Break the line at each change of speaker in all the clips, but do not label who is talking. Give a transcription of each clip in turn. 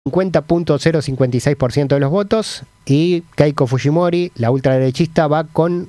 50.056% de los votos, y Keiko Fujimori, la ultraderechista, va con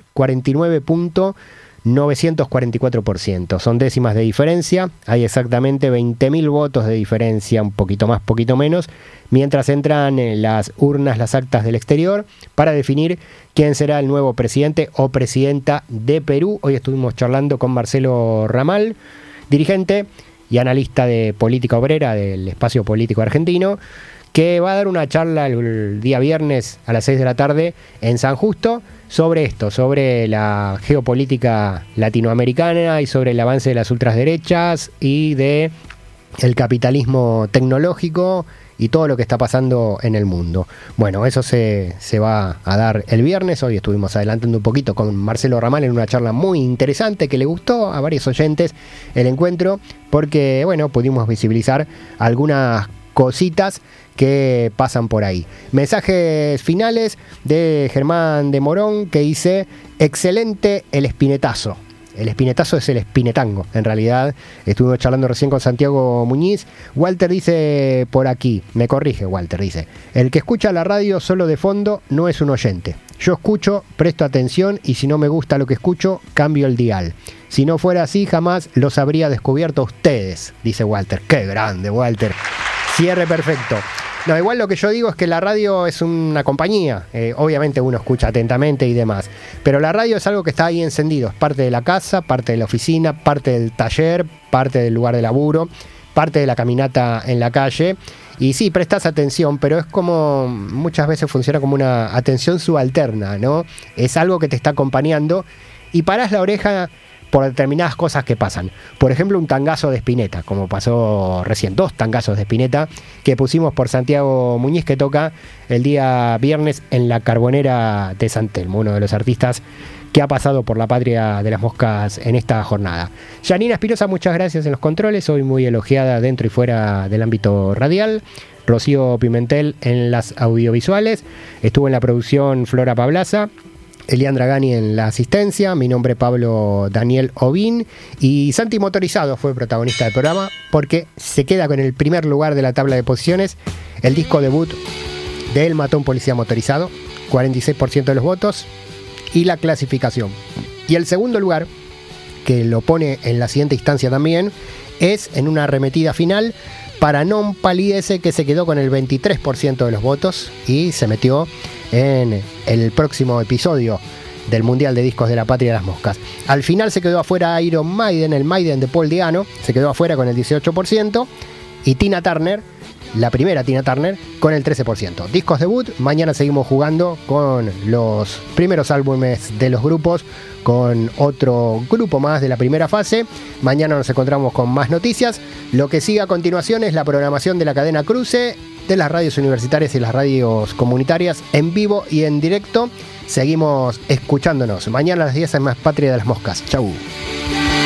49.944%. Son décimas de diferencia, hay exactamente 20.000 votos de diferencia, un poquito más, poquito menos, mientras entran en las urnas las actas del exterior para definir quién será el nuevo presidente o presidenta de Perú. Hoy estuvimos charlando con Marcelo Ramal, dirigente y analista de política obrera del espacio político argentino, que va a dar una charla el día viernes a las 6 de la tarde en San Justo sobre esto, sobre la geopolítica latinoamericana y sobre el avance de las ultraderechas y de el capitalismo tecnológico y todo lo que está pasando en el mundo. Bueno, eso se va a dar el viernes. Hoy estuvimos adelantando un poquito con Marcelo Ramal en una charla muy interesante que le gustó a varios oyentes el encuentro, porque, bueno, pudimos visibilizar algunas cositas que pasan por ahí. Mensajes finales de Germán de Morón, que dice: excelente el espinetazo. El espinetazo es el espinetango, en realidad. Estuvimos charlando recién con Santiago Muñiz. Walter dice por aquí, me corrige Walter, dice: el que escucha la radio solo de fondo no es un oyente. Yo escucho, presto atención, y si no me gusta lo que escucho, cambio el dial. Si no fuera así, jamás los habría descubierto a ustedes, dice Walter. ¡Qué grande, Walter! Cierre perfecto. No, igual lo que yo digo es que la radio es una compañía. Obviamente uno escucha atentamente y demás, pero la radio es algo que está ahí encendido. Es parte de la casa, parte de la oficina, parte del taller, parte del lugar de laburo, parte de la caminata en la calle. Y sí, prestas atención, pero es como, muchas veces funciona como una atención subalterna, ¿no? Es algo que te está acompañando y parás la oreja por determinadas cosas que pasan. Por ejemplo, un tangazo de Spinetta, como pasó recién, 2 tangazos de Spinetta que pusimos por Santiago Muñiz, que toca el día viernes en la Carbonera de San Telmo, uno de los artistas que ha pasado por la patria de las moscas en esta jornada. Yanina Espinosa, muchas gracias en los controles, hoy muy elogiada dentro y fuera del ámbito radial. Rocío Pimentel en las audiovisuales, estuvo en la producción Flora Pablaza, Elian Dragani en la asistencia, mi nombre es Pablo Daniel Ovín, y Santi Motorizado fue protagonista del programa porque se queda con el primer lugar de la tabla de posiciones, el disco debut de Él mató a un policía motorizado, 46% de los votos, y la clasificación. Y el segundo lugar, que lo pone en la siguiente instancia también, es en una arremetida final para Non Palidece, que se quedó con el 23% de los votos y se metió en el próximo episodio del Mundial de Discos de la Patria de las Moscas. Al final se quedó afuera Iron Maiden, el Maiden de Paul Diano, se quedó afuera con el 18%, y Tina Turner, la primera Tina Turner, con el 13%. Discos debut, mañana seguimos jugando con los primeros álbumes de los grupos, con otro grupo más de la primera fase. Mañana nos encontramos con más noticias. Lo que sigue a continuación es la programación de la cadena Cruce, de las radios universitarias y las radios comunitarias, en vivo y en directo. Seguimos escuchándonos. Mañana a las 10 en Más Patria de las Moscas. Chau.